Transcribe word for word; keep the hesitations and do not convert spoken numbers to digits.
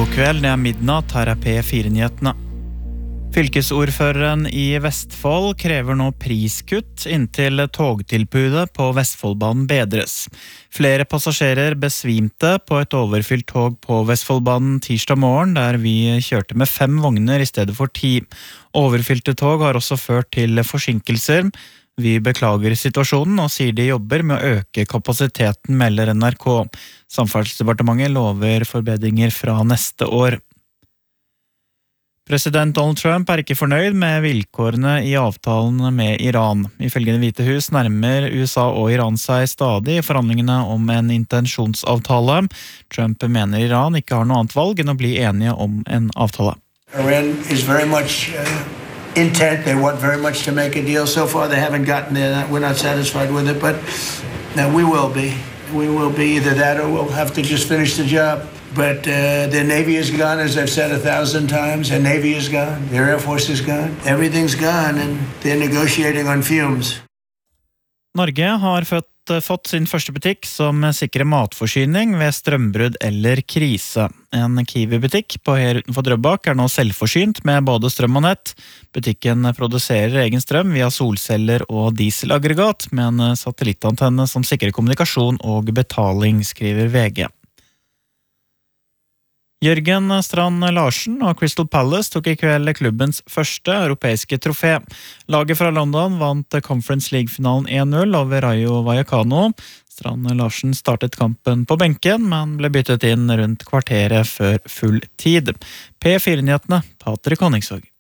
God kveld, det er midnatt, her er P fire-nyhetene. Fylkesordføreren i Vestfold krever nå priskutt inntil togtilbudet på Vestfoldbanen bedres. Flere passasjerer besvimte på et overfylt tog på Vestfoldbanen tirsdag morgen, der vi kjørte med fem vogner i stedet for ti. Overfylte tog har også ført til forsinkelser. Vi beklager situasjonen og sier de jobber med å øke kapasiteten, melder N R K. Samferdselsdepartementet lover forbedringer fra neste år. President Donald Trump er ikke fornøyd med vilkårene i avtalen med Iran. Ifølge Det hvite hus nærmer U S A og Iran seg stadig i forhandlingene om en intensjonsavtale. Trump mener Iran ikke har noe annet valg enn å bli enige om en avtale. Iran is very much uh... intent. They want very much to make a deal. So far they haven't gotten there. We're not satisfied with it, but no, we will be. We will be either that or we'll have to just finish the job. But uh, their Navy is gone, as I've said a thousand times. Their Navy is gone. Their Air Force is gone. Everything's gone and they're negotiating on fumes. Norge har fått, fått sin første butikk som sikrer matforsyning ved strømbrudd eller krise. En Kiwi-butikk på her utenfor Drøbak er nå selvforsynt med både strøm og nett. Butikken produserer egen strøm via solceller og dieselaggregat med en satellittantenne som sikrer kommunikasjon og betaling, skriver V G. Jørgen Strand Larsen og Crystal Palace tok i kveld klubbens første europeiske trofé. Laget fra London vant Conference League-finalen én null over Rayo Vallecano. Strand Larsen startet kampen på benken, men ble byttet inn rundt kvarteret før full tid. P fire-nyhetene, Patrik Honningsvåg.